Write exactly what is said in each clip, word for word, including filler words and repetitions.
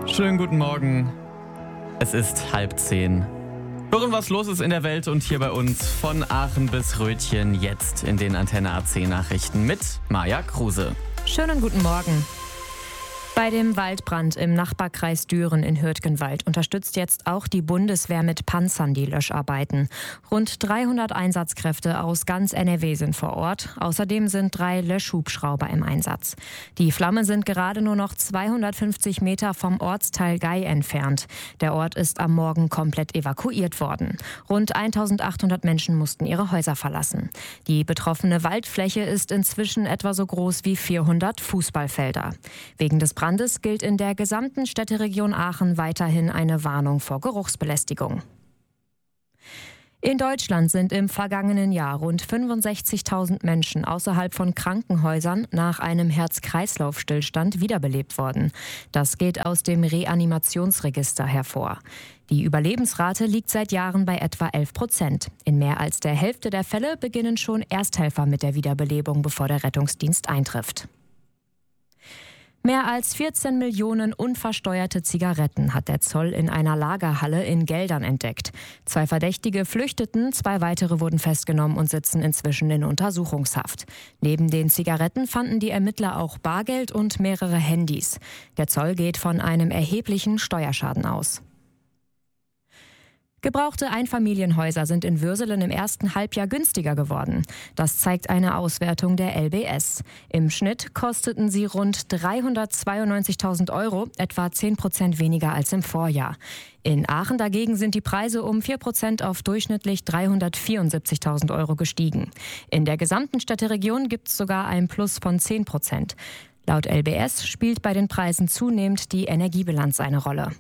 Schönen guten Morgen. Es ist halb zehn. Hören, was los ist in der Welt und hier bei uns von Aachen bis Rötchen jetzt in den Antenne A C Nachrichten mit Maja Kruse. Schönen guten Morgen. Bei dem Waldbrand im Nachbarkreis Düren in Hürtgenwald unterstützt jetzt auch die Bundeswehr mit Panzern die Löscharbeiten. Rund dreihundert Einsatzkräfte aus ganz N R W sind vor Ort. Außerdem sind drei Löschhubschrauber im Einsatz. Die Flammen sind gerade nur noch zweihundertfünfzig Meter vom Ortsteil Gei entfernt. Der Ort ist am Morgen komplett evakuiert worden. Rund eintausendachthundert Menschen mussten ihre Häuser verlassen. Die betroffene Waldfläche ist inzwischen etwa so groß wie vierhundert Fußballfelder. Wegen des Brandes gilt in der gesamten Städteregion Aachen weiterhin eine Warnung vor Geruchsbelästigung. In Deutschland sind im vergangenen Jahr rund fünfundsechzigtausend Menschen außerhalb von Krankenhäusern nach einem Herz-Kreislauf-Stillstand wiederbelebt worden. Das geht aus dem Reanimationsregister hervor. Die Überlebensrate liegt seit Jahren bei etwa elf Prozent. In mehr als der Hälfte der Fälle beginnen schon Ersthelfer mit der Wiederbelebung, bevor der Rettungsdienst eintrifft. Mehr als vierzehn Millionen unversteuerte Zigaretten hat der Zoll in einer Lagerhalle in Geldern entdeckt. Zwei Verdächtige flüchteten, zwei weitere wurden festgenommen und sitzen inzwischen in Untersuchungshaft. Neben den Zigaretten fanden die Ermittler auch Bargeld und mehrere Handys. Der Zoll geht von einem erheblichen Steuerschaden aus. Gebrauchte Einfamilienhäuser sind in Würselen im ersten Halbjahr günstiger geworden. Das zeigt eine Auswertung der L B S. Im Schnitt kosteten sie rund dreihundertzweiundneunzigtausend Euro, etwa zehn Prozent weniger als im Vorjahr. In Aachen dagegen sind die Preise um vier Prozent auf durchschnittlich dreihundertvierundsiebzigtausend Euro gestiegen. In der gesamten Städteregion gibt es sogar ein Plus von zehn Prozent. Laut L B S spielt bei den Preisen zunehmend die Energiebilanz eine Rolle.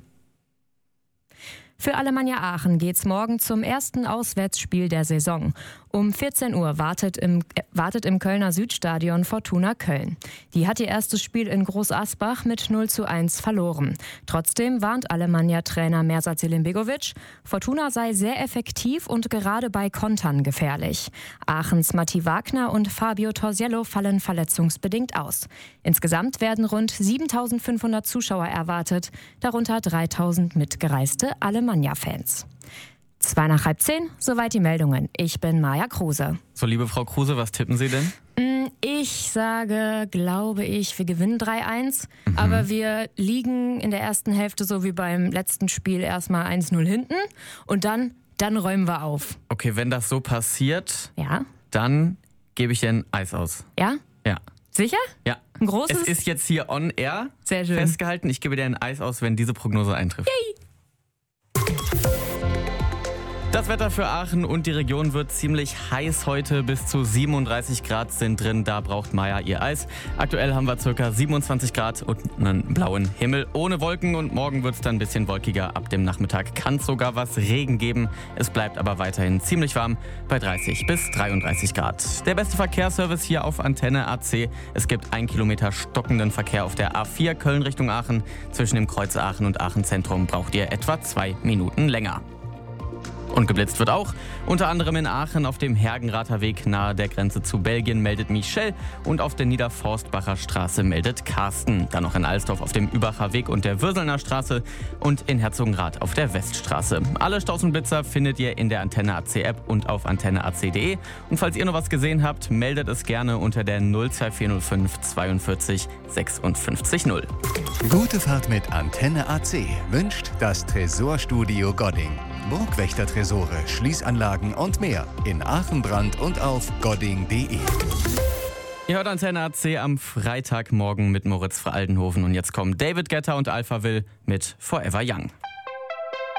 Für Alemannia Aachen geht's morgen zum ersten Auswärtsspiel der Saison. Um vierzehn Uhr wartet im, äh, wartet im Kölner Südstadion Fortuna Köln. Die hat ihr erstes Spiel in Groß Asbach mit null zu eins verloren. Trotzdem warnt Alemannia-Trainer Mersat Selimbegovic, Fortuna sei sehr effektiv und gerade bei Kontern gefährlich. Aachens Matti Wagner und Fabio Torsiello fallen verletzungsbedingt aus. Insgesamt werden rund siebentausendfünfhundert Zuschauer erwartet, darunter dreitausend mitgereiste Alemannia-Fans. Zwei nach halb zehn, soweit die Meldungen. Ich bin Maja Kruse. So, liebe Frau Kruse, was tippen Sie denn? Ich sage, glaube ich, wir gewinnen drei eins. Mhm. Aber wir liegen in der ersten Hälfte so wie beim letzten Spiel erstmal eins null hinten. Und dann, dann räumen wir auf. Okay, wenn das so passiert, ja, dann gebe ich dir ein Eis aus. Ja? Ja. Sicher? Ja. Ein großes? Es ist jetzt hier on air Sehr schön. festgehalten. Ich gebe dir ein Eis aus, wenn diese Prognose eintrifft. Yay! Das Wetter für Aachen und die Region wird ziemlich heiß heute. Bis zu siebenunddreißig Grad sind drin. Da braucht Maja ihr Eis. Aktuell haben wir ca. siebenundzwanzig Grad und einen blauen Himmel ohne Wolken. Und morgen wird es dann ein bisschen wolkiger. Ab dem Nachmittag kann es sogar was Regen geben. Es bleibt aber weiterhin ziemlich warm bei dreißig bis dreiunddreißig Grad. Der beste Verkehrsservice hier auf Antenne A C. Es gibt ein Kilometer stockenden Verkehr auf der A vier Köln Richtung Aachen. Zwischen dem Kreuz Aachen und Aachen Zentrum braucht ihr etwa zwei Minuten länger. Und geblitzt wird auch, unter anderem in Aachen auf dem Hergenrather Weg nahe der Grenze zu Belgien meldet Michel und auf der Niederforstbacher Straße meldet Carsten. Dann noch in Alsdorf auf dem Übacher Weg und der Würselner Straße und in Herzogenrath auf der Weststraße. Alle Staus und Blitzer findet ihr in der Antenne A C App und auf antenne a c punkt de. Und falls ihr noch was gesehen habt, meldet es gerne unter der null zwei vier null fünf zweiundvierzig sechsundfünfzig null. Gute Fahrt mit Antenne A C wünscht das Tresorstudio Godding. Burgwächter-Tresore, Schließanlagen und mehr in Aachen-Brand und auf godding punkt de. Ihr hört Antenne A C am Freitagmorgen mit Moritz Aldenhoven und jetzt kommen David Guetta und Alphaville mit Forever Young.